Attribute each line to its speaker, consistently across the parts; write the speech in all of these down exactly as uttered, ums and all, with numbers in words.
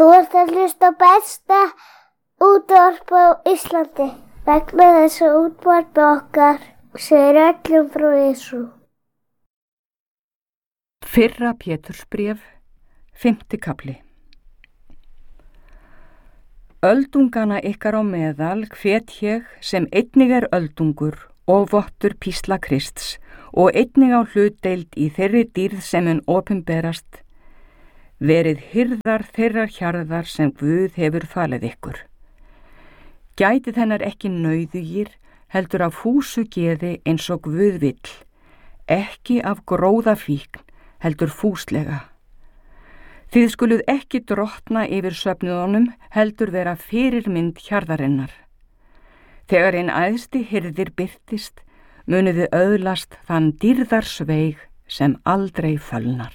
Speaker 1: Þú ert að hlusta á besta útvarp á Íslandi. Vegna þessu útvarpi okkar segir öllum frá Jesú.
Speaker 2: Fyrra Pétursbréf, fimmti kafli. Öldungana ykkar á meðal hvet ég sem einnig er öldungur og vottur písla Krists og einnig á hlutdeild í þeirri dýrð sem mun opinberast, verið hirðar þeirrar hjarðar sem Guð hefur falið ykkur. Gætið hennar ekki nauðugir, heldur af fúsu geði eins og Guð vill, ekki af gróðafíkn, heldur fúslega. Þið skuluð ekki drottna yfir söfnuðunum, heldur vera fyrirmynd hjarðarinnar. Þegar einn æðsti hirðir birtist, muniði öðlast þann dýrðarsveig sem aldrei fölnar.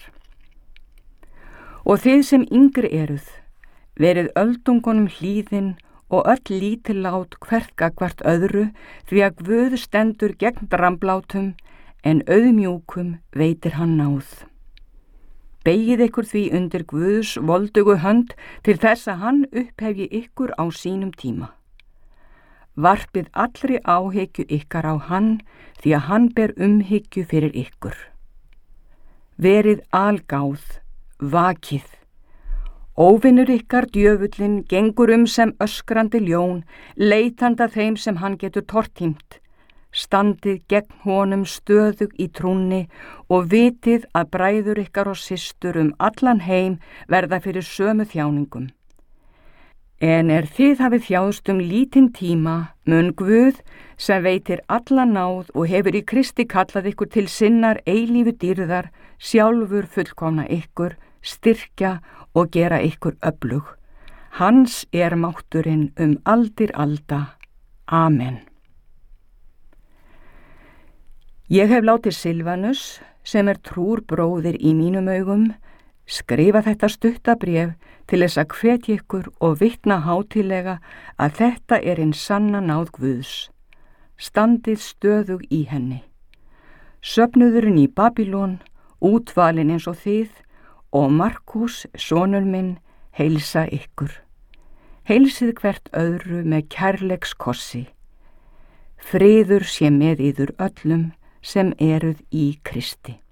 Speaker 2: Og þið sem yngri eruð, verið öldungunum hlýðin og öll lítillát hvert gagnvart öðru, því að Guð stendur gegn dramblátum, en auðmjúkum veitir hann náð. Begið ykkur því undir Guðs voldugu hönd til þess að hann upphefji ykkur á sínum tíma. Varpið allri áhyggju ykkar á hann, því að hann ber umhyggju fyrir ykkur. Verið algáð, vakið. Óvinur ykkar djöfullinn gengur um sem öskrandi ljón, leitanda þeim sem hann getur tortímt. Standið gegn honum stöðug í trúnni og vitið að bræður ykkar og systur um allan heim verða fyrir sömu þjáningum. En er þið hafið þjáðst um lítinn tíma, mun Guð, sem veitir alla náð og hefur í Kristi kallað ykkur til sinnar eilífu dýrðar, sjálfur fullkomna ykkur, styrkja og gera ykkur öflug. Hans er mátturinn um aldir alda. Amen. Ég hef látið Silvanus, sem er trúr bróðir í mínum augum, skrifa þetta stutta bréf til þess að hvetja ykkur og vitna hátíðlega að þetta er hinn sanna náð Guðs. Standið stöðug í henni. Söfnuðurinn í Babylon, útvalin eins og þið, og Markús, sonur minn, heilsa ykkur. Heilsið hvert öðru með kærleiks kossi. Friður sé með yður öllum sem eruð í Kristi.